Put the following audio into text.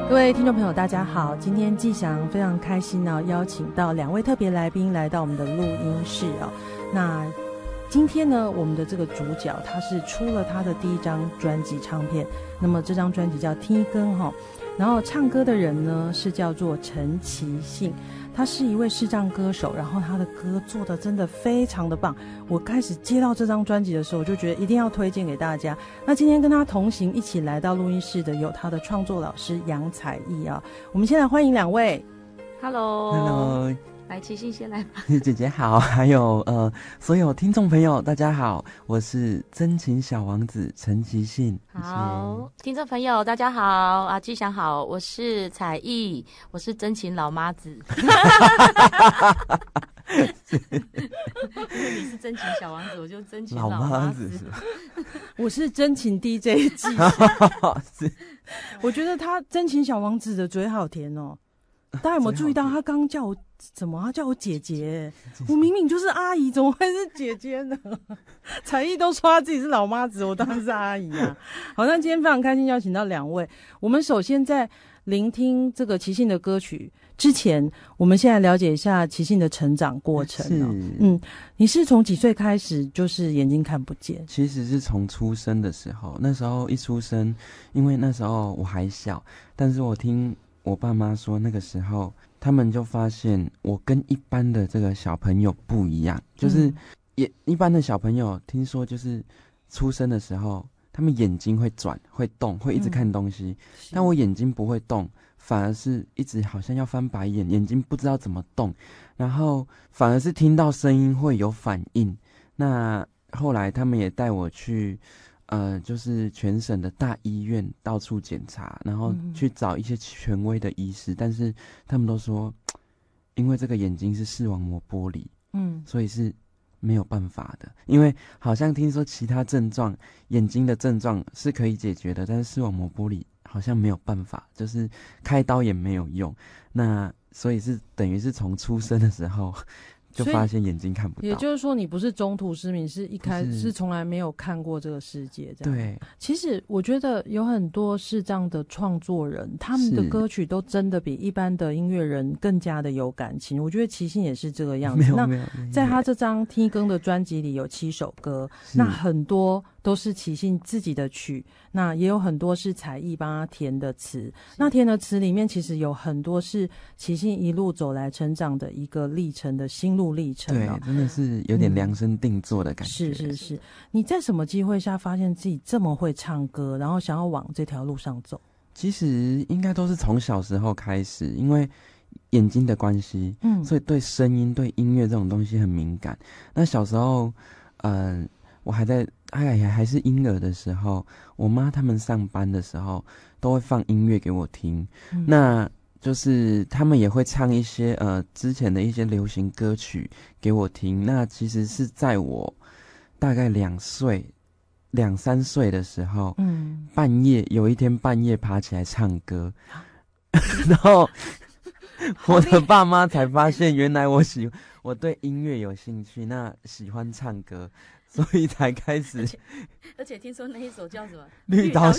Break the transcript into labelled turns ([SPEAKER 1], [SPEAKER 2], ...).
[SPEAKER 1] 各位听众朋友大家好，今天季祥非常开心呢，邀请到2位特别来宾来到我们的录音室哦。那今天呢，我们的这个主角他是出了他的第一张专辑唱片，那么这张专辑叫《天光》哈，然后唱歌的人呢是叫做陈其信，他是一位视障歌手，然后他的歌做的真的非常的棒。我开始接到这张专辑的时候，我就觉得一定要推荐给大家。那今天跟他同行一起来到录音室的有他的创作老师杨采艺啊，我们先来欢迎2位。
[SPEAKER 2] Hello， 来，其信先来吧。
[SPEAKER 3] 姐姐好，还有所有听众朋友大家好，我是真情小王子陈其信。
[SPEAKER 2] 好，听众朋友大家好啊，季祥好，我是采艺，我是真情老妈子。你是真情小王子，我就真情老妈子。
[SPEAKER 1] 我是真情 DJ 季。我觉得他真情小王子的嘴好甜哦。大家有没有注意到他刚刚叫我怎么？他叫我姐姐，我明明就是阿姨，怎么会是姐姐呢？采艺都说他自己是老妈子，我当然是阿姨啊。好，那今天非常开心邀请到2位。我们首先在聆听这个其信的歌曲之前，我们现在了解一下其信的成长过程哦。你是从几岁开始就是眼睛看不见？
[SPEAKER 3] 其实是从出生的时候，那时候一出生，因为那时候我还小，但是我听我爸妈说，那个时候他们就发现我跟一般的这个小朋友不一样，就是一般的小朋友听说就是出生的时候他们眼睛会转会动会一直看东西，但我眼睛不会动，反而是一直好像要翻白眼，眼睛不知道怎么动，然后反而是听到声音会有反应。那后来他们也带我去就是全省的大医院到处检查，然后去找一些权威的医师，但是他们都说，因为这个眼睛是视网膜剥离，所以是没有办法的。因为好像听说其他症状，眼睛的症状是可以解决的，但是视网膜剥离好像没有办法，就是开刀也没有用。那所以是等于是从出生的时候就发现眼睛看不到，
[SPEAKER 1] 也就是说你不是中途失明，是一开始是从来没有看过这个世界这样。
[SPEAKER 3] 对，
[SPEAKER 1] 其实我觉得有很多视障的创作人，他们的歌曲都真的比一般的音乐人更加的有感情。我觉得其信也是这个样子。那在他这张天光的专辑里有7首歌，那很多都是其信自己的曲，那也有很多是采艺帮他填的词。那填的词里面其实有很多是其信一路走来成长的一个历程的心路历程。
[SPEAKER 3] 对，真的是有点量身定做的感觉。
[SPEAKER 1] 是。你在什么机会下发现自己这么会唱歌，然后想要往这条路上走？
[SPEAKER 3] 其实应该都是从小时候开始，因为眼睛的关系，所以对声音、对音乐这种东西很敏感。那小时候，我还是婴儿的时候，我妈他们上班的时候都会放音乐给我听，那就是他们也会唱一些之前的一些流行歌曲给我听。那其实是在我大概2、3岁的时候，有一天半夜爬起来唱歌，然后我的爸妈才发现原来我对音乐有兴趣，那喜欢唱歌，所以才开始。
[SPEAKER 2] 而且听说那一首叫什么？
[SPEAKER 3] 绿岛